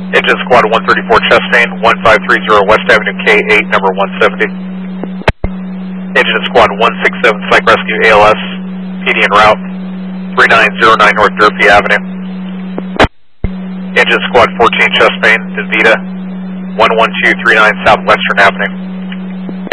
Engine Squad 134 Chastain, 1530 West Avenue K8, number 170. Engine Squad 167 Psych Rescue ALS, PD en route, 3909 North Durfee Avenue. Engine Squad 14 Chastain, Davita, 11239 Southwestern Avenue.